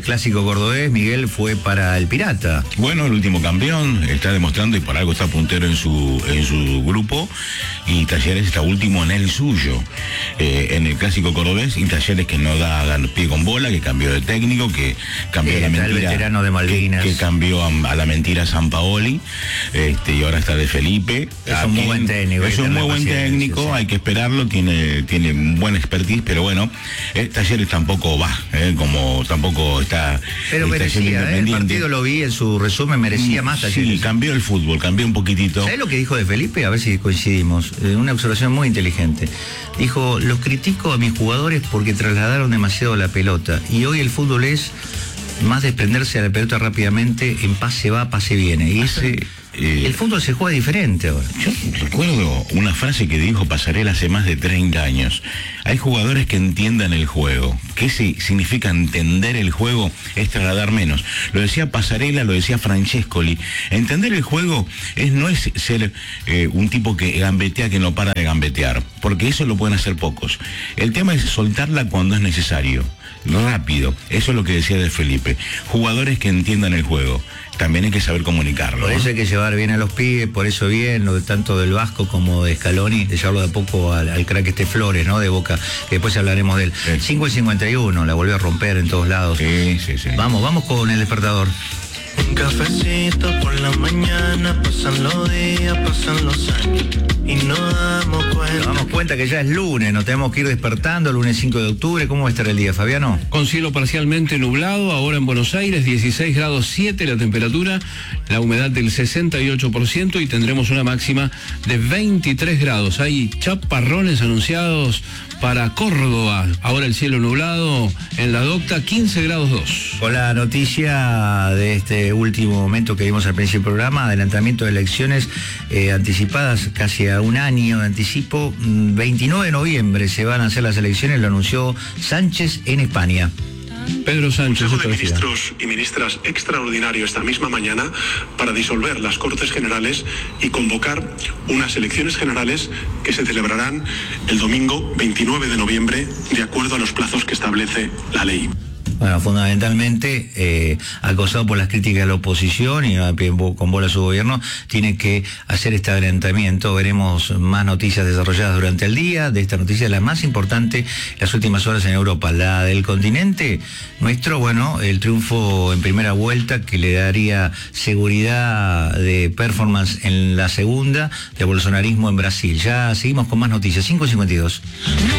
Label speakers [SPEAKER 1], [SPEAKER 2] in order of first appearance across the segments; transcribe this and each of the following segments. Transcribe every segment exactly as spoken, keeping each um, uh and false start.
[SPEAKER 1] clásico cordobés, Miguel, fue para el Pirata.
[SPEAKER 2] Bueno, el último campeón está demostrando y por algo está puntero en su en su grupo, y Talleres está último en el suyo. Eh, en el clásico cordobés, y Talleres que no da, da pie con bola, que cambió de técnico, que cambió
[SPEAKER 1] Sí,
[SPEAKER 2] la
[SPEAKER 1] está
[SPEAKER 2] mentira.
[SPEAKER 1] el veterano de Malvinas.
[SPEAKER 2] Que, que cambió a, a la mentira Sampaoli, este, y ahora está de Felipe.
[SPEAKER 1] Es un muy buen técnico.
[SPEAKER 2] Es un muy buen técnico,
[SPEAKER 1] sí.
[SPEAKER 2] hay que esperarlo, tiene, tiene buena expertise, pero bueno, eh, Talleres tampoco va, eh, como tampoco está.
[SPEAKER 1] Pero
[SPEAKER 2] está
[SPEAKER 1] merecía, ¿eh? El partido lo vi en su resumen, merecía más Talleres.
[SPEAKER 2] Sí, cambió el fútbol, cambió un poquitito.
[SPEAKER 1] ¿Sabés lo que dijo de Felipe? A ver si coincidimos. Eh, una observación muy inteligente. Dijo, los critico a mis jugadores porque trasladaron demasiado la pelota. Y hoy el fútbol es más desprenderse de la pelota rápidamente, en pase va, pase viene. Y ese... Eh, el fútbol se juega diferente ahora.
[SPEAKER 2] Yo recuerdo una frase que dijo Pasarela hace más de treinta años. Hay jugadores que entiendan el juego. ¿Qué significa entender el juego? Es trasladar menos. Lo decía Pasarela, lo decía Francescoli. Entender el juego es, no es ser eh, un tipo que gambetea, que no para de gambetear, porque eso lo pueden hacer pocos. El tema es soltarla cuando es necesario, rápido. Eso es lo que decía de Felipe. Jugadores que entiendan el juego. También hay que saber comunicarlo.
[SPEAKER 1] Por eso
[SPEAKER 2] ¿no?
[SPEAKER 1] hay que llevar bien a los pibes, por eso bien, lo de, tanto del Vasco como de Scaloni, de llevarlo de a poco al, al crack este Flores, ¿no? De Boca, que después hablaremos de él.
[SPEAKER 2] Sí.
[SPEAKER 1] cinco y cincuenta y uno, la volvió a romper en todos lados.
[SPEAKER 2] Sí, sí, sí.
[SPEAKER 1] Vamos, vamos con el despertador.
[SPEAKER 3] Un cafecito por la mañana, pasan los días, pasan los años y nos damos cuenta.
[SPEAKER 1] Nos damos cuenta que ya es lunes, nos tenemos que ir despertando, lunes cinco de octubre. ¿Cómo va a estar el día, Fabiano?
[SPEAKER 4] Con cielo parcialmente nublado, ahora en Buenos Aires, dieciséis grados siete la temperatura, la humedad del sesenta y ocho por ciento y tendremos una máxima de veintitrés grados. Hay chaparrones anunciados para Córdoba, ahora el cielo nublado en la Docta, quince grados dos.
[SPEAKER 1] Con la noticia de este último momento que vimos al principio del programa, adelantamiento de elecciones eh, anticipadas casi a un año de anticipo, veintinueve de noviembre se van a hacer las elecciones, lo anunció Sánchez en España.
[SPEAKER 4] Pedro Sánchez.
[SPEAKER 5] Consejo de Ministros y Ministras extraordinario esta misma mañana para disolver las Cortes Generales y convocar unas elecciones generales que se celebrarán el domingo veintinueve de noviembre de acuerdo a los plazos que establece la ley.
[SPEAKER 1] Bueno, fundamentalmente, eh, acosado por las críticas de la oposición y a pie con bola su gobierno, tiene que hacer este adelantamiento. Veremos más noticias desarrolladas durante el día. De esta noticia, la más importante, las últimas horas en Europa, la del continente nuestro, bueno, el triunfo en primera vuelta que le daría seguridad de performance en la segunda, de bolsonarismo en Brasil. Ya seguimos con más noticias. cinco cincuenta y dos.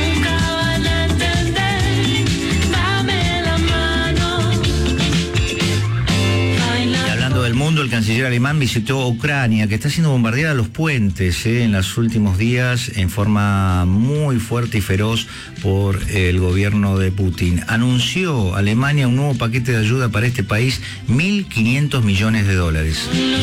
[SPEAKER 1] Del mundo, el canciller alemán visitó Ucrania, que está siendo bombardeada los puentes eh, en los últimos días en forma muy fuerte y feroz por el gobierno de Putin. Anunció Alemania un nuevo paquete de ayuda para este país, mil quinientos millones de dólares.